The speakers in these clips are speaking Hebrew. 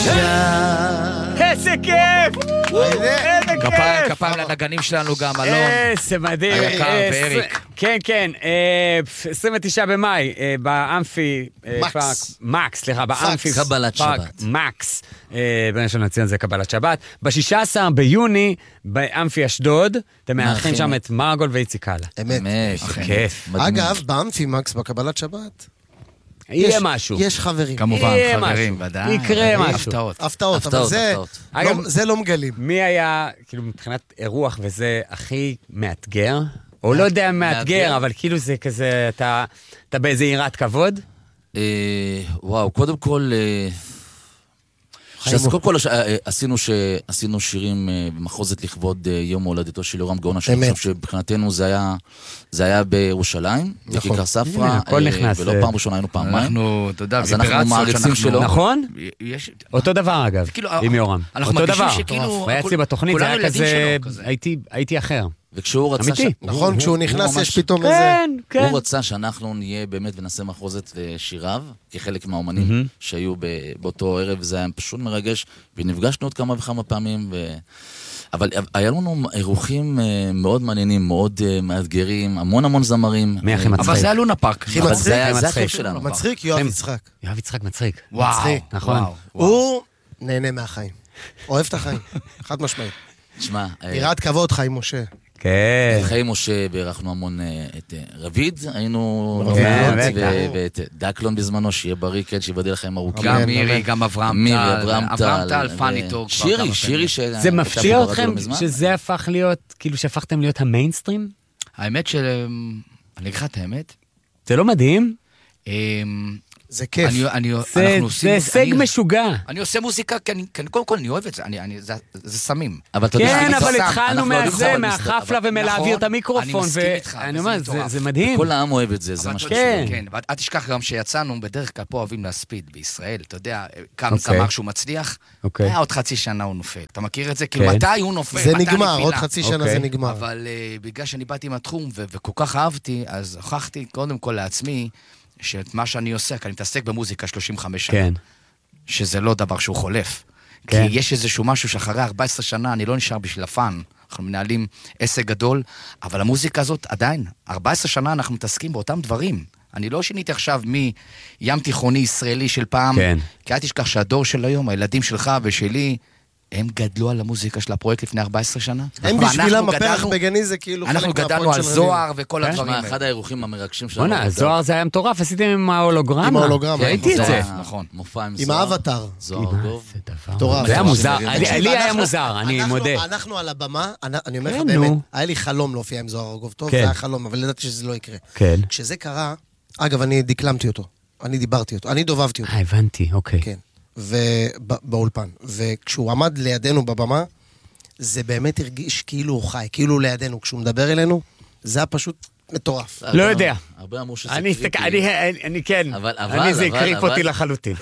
איזה כיף! איזה כיף! כפיים לנגנים שלנו גם, אלון. איזה מדהים. היקר ואריק. כן, כן. 29 במאי, באמפי... מקס, סליחה, באמפי... קבלת שבת. מקס. בראשון לציון זה קבלת שבת. ב-16 ביוני, באמפי אשדוד, אתם מארחים שם את מרגול ואיציק הלאה. אמת. כיף. אגב, באמפי מקס בקבלת שבת, יהיה משהו. יש חברים. כמובן, יהיה חברים, משהו. ודאי. יקרה משהו. הפתעות. אבל זה לא מגלים. מי היה, כאילו, מבחינת אירוח וזה הכי מאתגר? או לא יודע מאתגר, אבל כאילו זה כזה, אתה באיזה יראת כבוד? וואו, קודם כל... קודם כל עשינו שירים במחוזת לכבוד יום הולדתו של יורם גאון, שאני חושב שבחינתנו זה היה בירושלים, בכיכר ספרא, ולא פעם ראשונה, היינו פעמיים. אז אנחנו מעריצים שלו. נכון? אותו דבר אגב, עם יורם. אותו דבר. היה אצלי בתוכנית, זה היה כזה, הייתי אחר. וכשהוא רצה... נכון, כשהוא נכנס יש פתאום איזה... הוא רצה שאנחנו נהיה באמת ונעשה מחוזת לשיריו, כחלק מהאומנים שהיו באותו ערב, זה היה פשוט מרגש, ונפגשנו עוד כמה וכמה פעמים, אבל היה לנו אירוחים מאוד מעניינים, מאוד מאתגרים, המון זמרים. מי הכי מצחיק? אבל זה היה לונה פארק. זה הכיף שלנו. מצחיק, יואב יצחק. יואב יצחק מצחיק. וואו. נכון. הוא נהנה מהחיים. אוהב את החיים. חד משמעית. תשמע... יראת כבוד, חיים משה. כן. חיים משה, בערכנו המון את רביד, היינו ואת דקלון בזמנו, שיהיה בריא, כן, שיבדל לחיים ארוכים. גם מירי, גם אברהם טל, פניטו. שירי. זה מפתיע אתכם שזה הפך להיות, כאילו שהפכתם להיות המיינסטרים? האמת אני אגיד לך את האמת. זה לא מדהים? זה כיף. זה הישג משוגע. אני עושה מוזיקה, כי קודם כל אני אוהב את זה, זה סמים. כן, אבל התחלנו מהחפלה ומלהעביר את המיקרופון, ואני אומר, זה מדהים. כל העם אוהב את זה, זה מה שקורה. כן, ואל תשכח גם שיצאנו, בדרך כלל פה אוהבים להספיד בישראל, אתה יודע, כמה שהוא מצליח, עוד חצי שנה הוא נופל. אתה מכיר את זה? כאילו, מתי הוא נופל? זה נגמר, עוד חצי שנה זה נגמר. אבל בגלל שאני באתי מהתחום, וכל כך אהבתי, אז הוכחתי קודם כל לעצמי שאת מה שאני עושה, כי אני מתעסק במוזיקה 35 שנה, שזה לא דבר שהוא חולף. כי יש איזשהו משהו שאחרי 14 שנה אני לא נשאר בשביל הפן, אנחנו מנהלים עסק גדול, אבל המוזיקה הזאת עדיין, 14 שנה אנחנו מתעסקים באותם דברים. אני לא שיניתי עכשיו מים תיכוני ישראלי של פעם, כי אל תשכח שהדור של היום, הילדים שלך ושלי, הם גדלו על המוזיקה של הפרויקט לפני 14 שנה. הם בשבילם הפרח בגני זה כאילו אנחנו גדלנו על זוהר וכל הדברים האלה. אחד האירוחים המרגשים שלנו. בונה, זוהר זה היה מטורף, עשיתם עם ההולוגרמה. עם ההולוגרמה. ראיתי את זה. נכון. מופע עם עם האבטר. זוהר גוב. זה היה מוזר. לי היה מוזר, אני מודה. אנחנו על הבמה, אני אומר לך באמת, היה לי חלום להופיע עם זוהר גוב. טוב, זה היה חלום, אבל לדעתי שזה לא יקרה. כשזה קרה, אגב, אני דקלמתי אותו. אני דיברתי אותו. אני דובבתי אותו. הבנתי, אוקיי. כן. ובאולפן. וכשהוא עמד לידינו בבמה, זה באמת הרגיש כאילו הוא חי, כאילו לידינו. כשהוא מדבר אלינו, זה היה פשוט מטורף. לא יודע. הרבה אמרו שזה קריפי. אני כן. זה קריפ אותי לחלוטין.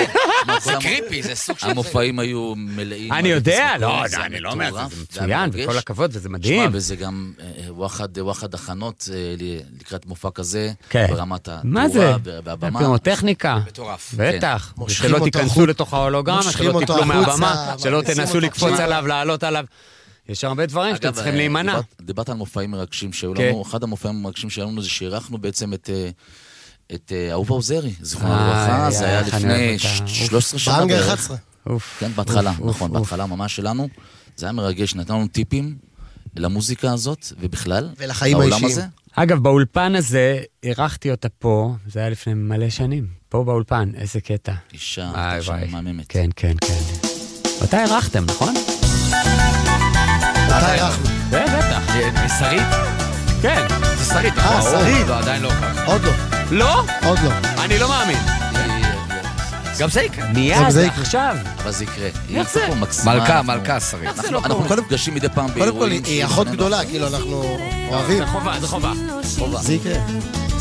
זה קריפי, זה סוג של... המופעים היו מלאים. אני יודע, לא, אני לא אומר, זה מצוין, וכל הכבוד, וזה מדהים. וזה גם וואחד הכנות לקראת מופע כזה, ברמת התאורה והבמה. פירוטכניקה. מטורף. בטח. שלא תיכנסו לתוך ההולוגרמה, שלא תיפלו מהבמה, שלא תנסו לקפוץ עליו, לעלות עליו. יש הרבה דברים שאתם צריכים להימנע. דיברת על מופעים מרגשים שהיו לנו, אחד המופעים המרגשים שהיו לנו זה שאירחנו בעצם את אהובה עוזרי, זכרונו לברכה, זה היה לפני 13 שנה. באנגר 11. כן, בהתחלה, נכון, בהתחלה ממש שלנו. זה היה מרגש, נתנו לנו טיפים למוזיקה הזאת, ובכלל, ולחיים האישיים. אגב, באולפן הזה, אירחתי אותה פה, זה היה לפני מלא שנים, פה באולפן, איזה קטע. אישה מהממת. כן. אותה אירחתם, נכון? מתי אירחנו? בטח. שרית? כן. זה שרית. שרית. לא, עדיין לא ככה. עוד לא. לא? עוד לא. אני לא מאמין. גם זה יקרה. מיד, עכשיו. אבל זה יקרה. איך זה? מלכה שרית. אנחנו קודם פגשים מדי פעם באירועים. קודם כל, היא אחות גדולה, כאילו אנחנו אוהבים. זה חובה. זה יקרה.